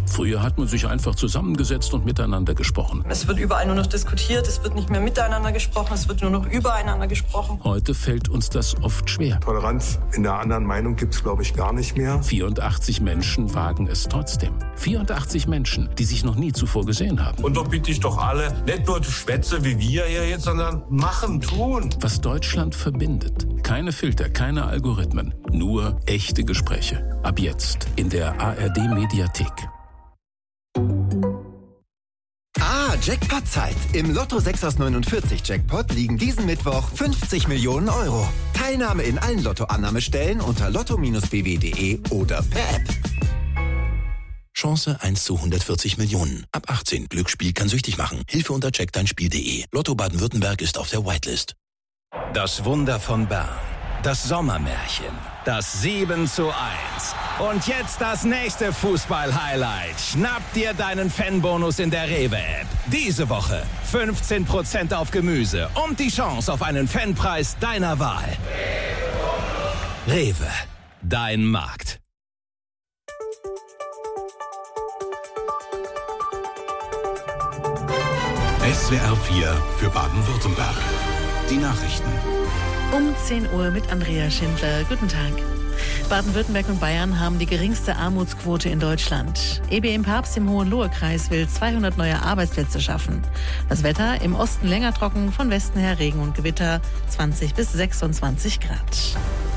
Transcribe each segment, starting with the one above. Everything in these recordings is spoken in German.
Früher hat man sich einfach zusammengesetzt und miteinander gesprochen. Es wird überall nur noch diskutiert, es wird nicht mehr miteinander gesprochen, es wird nur noch übereinander gesprochen. Heute fällt uns das oft schwer. Toleranz in der anderen Meinung gibt es, glaube ich, gar nicht mehr. 84 Menschen wagen es trotzdem. 84 Menschen, die sich noch nie zuvor gesehen haben. Und doch bitte ich doch alle, nicht nur Schwätze wie wir hier jetzt, sondern machen, tun. Was Deutschland verbindet. Keine Filter, keine Algorithmen, nur echte Gespräche. Ab jetzt in der ARD-Mediathek. Jackpot-Zeit. Im Lotto 6 aus 49 Jackpot liegen diesen Mittwoch 50 Millionen Euro. Teilnahme in allen Lotto-Annahmestellen unter lotto-bw.de oder per App. Chance 1 zu 140 Millionen. Ab 18. Glücksspiel kann süchtig machen. Hilfe unter checkdeinspiel.de. Lotto Baden-Württemberg ist auf der Whitelist. Das Wunder von Bern. Das Sommermärchen. Das 7:1. Und jetzt das nächste Fußball-Highlight. Schnapp dir deinen Fanbonus in der Rewe-App. Diese Woche 15% auf Gemüse und die Chance auf einen Fanpreis deiner Wahl. Rewe, dein Markt. SWR 4 für Baden-Württemberg. Die Nachrichten. Um 10 Uhr mit Andrea Schindler. Guten Tag. Baden-Württemberg und Bayern haben die geringste Armutsquote in Deutschland. EBM Papst im Hohenlohe-Kreis will 200 neue Arbeitsplätze schaffen. Das Wetter im Osten länger trocken, von Westen her Regen und Gewitter, 20 bis 26 Grad.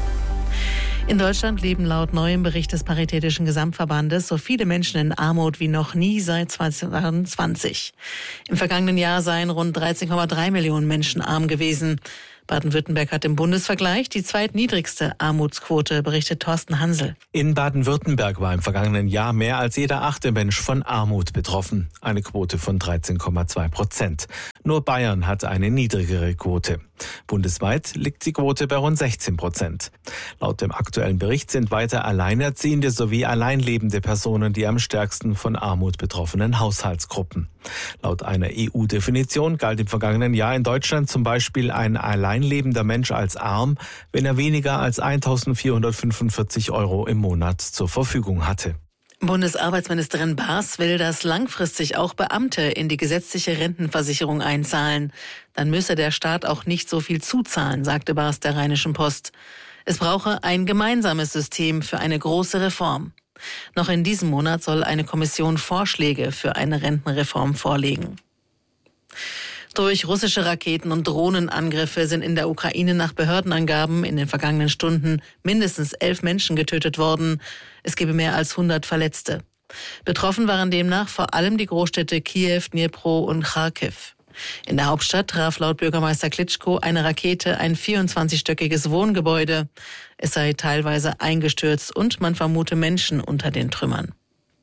In Deutschland leben laut neuem Bericht des Paritätischen Gesamtverbandes so viele Menschen in Armut wie noch nie seit 2020. Im vergangenen Jahr seien rund 13,3 Millionen Menschen arm gewesen. Baden-Württemberg hat im Bundesvergleich die zweitniedrigste Armutsquote, berichtet Thorsten Hansel. In Baden-Württemberg war im vergangenen Jahr mehr als jeder 8. Mensch von Armut betroffen. Eine Quote von 13,2%. Nur Bayern hat eine niedrigere Quote. Bundesweit liegt die Quote bei rund 16%. Laut dem aktuellen Bericht sind weiter Alleinerziehende sowie alleinlebende Personen die am stärksten von Armut betroffenen Haushaltsgruppen. Laut einer EU-Definition galt im vergangenen Jahr in Deutschland zum Beispiel ein alleinlebender Mensch als arm, wenn er weniger als 1.445 € im Monat zur Verfügung hatte. Bundesarbeitsministerin Baas will, dass langfristig auch Beamte in die gesetzliche Rentenversicherung einzahlen. Dann müsse der Staat auch nicht so viel zuzahlen, sagte Baas der Rheinischen Post. Es brauche ein gemeinsames System für eine große Reform. Noch in diesem Monat soll eine Kommission Vorschläge für eine Rentenreform vorlegen. Durch russische Raketen- und Drohnenangriffe sind in der Ukraine nach Behördenangaben in den vergangenen Stunden mindestens 11 Menschen getötet worden. Es gebe mehr als 100 Verletzte. Betroffen waren demnach vor allem die Großstädte Kiew, Dnipro und Charkiw. In der Hauptstadt traf laut Bürgermeister Klitschko eine Rakete ein 24-stöckiges Wohngebäude. Es sei teilweise eingestürzt und man vermute Menschen unter den Trümmern.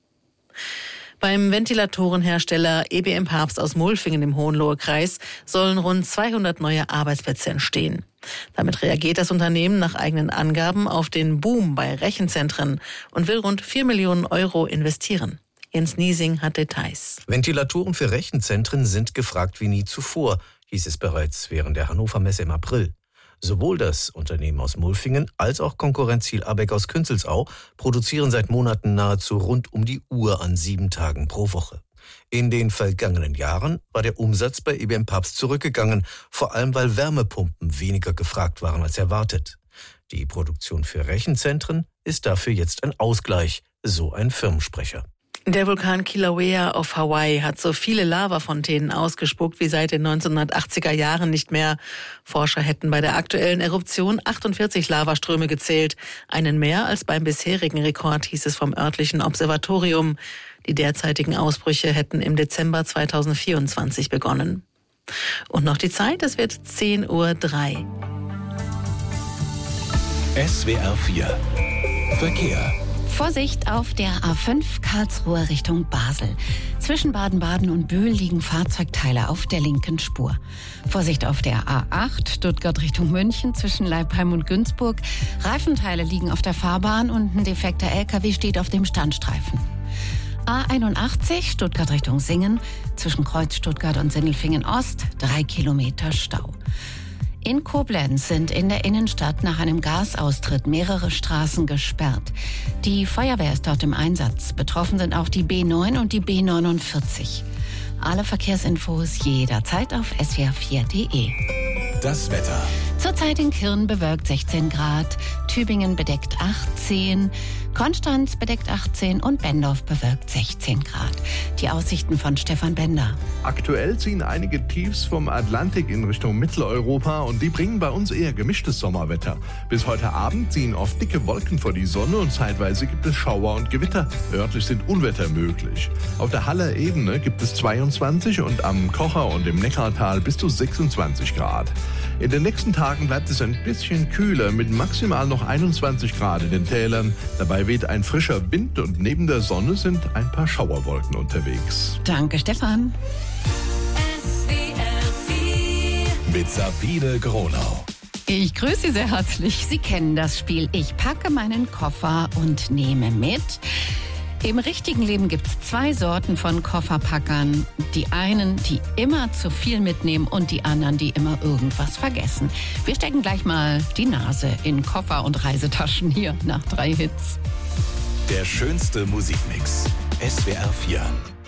Beim Ventilatorenhersteller EBM Papst aus Mulfingen im Hohenlohe-Kreis sollen rund 200 neue Arbeitsplätze entstehen. Damit reagiert das Unternehmen nach eigenen Angaben auf den Boom bei Rechenzentren und will rund 4 Millionen € investieren. Jens Niesing hat Details. Ventilatoren für Rechenzentren sind gefragt wie nie zuvor, hieß es bereits während der Hannover Messe im April. Sowohl das Unternehmen aus Mulfingen als auch Konkurrent Ziel Abeck aus Künzelsau produzieren seit Monaten nahezu rund um die Uhr an 7 Tagen pro Woche. In den vergangenen Jahren war der Umsatz bei EBM Papst zurückgegangen, vor allem weil Wärmepumpen weniger gefragt waren als erwartet. Die Produktion für Rechenzentren ist dafür jetzt ein Ausgleich, so ein Firmensprecher. Der Vulkan Kilauea auf Hawaii hat so viele Lavafontänen ausgespuckt wie seit den 1980er Jahren nicht mehr. Forscher hätten bei der aktuellen Eruption 48 Lavaströme gezählt. Einen mehr als beim bisherigen Rekord, hieß es vom örtlichen Observatorium. Die derzeitigen Ausbrüche hätten im Dezember 2024 begonnen. Und noch die Zeit, es wird 10:03 Uhr. SWR 4 Verkehr. Vorsicht auf der A5 Karlsruhe Richtung Basel. Zwischen Baden-Baden und Bühl liegen Fahrzeugteile auf der linken Spur. Vorsicht auf der A8 Stuttgart Richtung München zwischen Leipheim und Günzburg. Reifenteile liegen auf der Fahrbahn und ein defekter LKW steht auf dem Standstreifen. A81 Stuttgart Richtung Singen zwischen Kreuz Stuttgart und Sindelfingen Ost 3 Kilometer Stau. In Koblenz sind in der Innenstadt nach einem Gasaustritt mehrere Straßen gesperrt. Die Feuerwehr ist dort im Einsatz. Betroffen sind auch die B9 und die B49. Alle Verkehrsinfos jederzeit auf swr4.de. Das Wetter. Zurzeit in Kirn bewölkt 16 Grad, Tübingen bedeckt 18, Konstanz bedeckt 18 und Bendorf bewölkt 16 Grad. Die Aussichten von Stefan Bender. Aktuell ziehen einige Tiefs vom Atlantik in Richtung Mitteleuropa und die bringen bei uns eher gemischtes Sommerwetter. Bis heute Abend ziehen oft dicke Wolken vor die Sonne und zeitweise gibt es Schauer und Gewitter. Örtlich sind Unwetter möglich. Auf der Haller Ebene gibt es 22 und am Kocher und im Neckartal bis zu 26 Grad. In den nächsten Tagen bleibt es ein bisschen kühler mit maximal noch 21 Grad in den Tälern. Dabei weht ein frischer Wind und neben der Sonne sind ein paar Schauerwolken unterwegs. Danke, Stefan. Mit Sabine Gronau. Ich grüße Sie sehr herzlich. Sie kennen das Spiel. Ich packe meinen Koffer und nehme mit. Im richtigen Leben gibt es 2 Sorten von Kofferpackern. Die einen, die immer zu viel mitnehmen und die anderen, die immer irgendwas vergessen. Wir stecken gleich mal die Nase in Koffer und Reisetaschen hier nach 3 Hits. Der schönste Musikmix. SWR 4.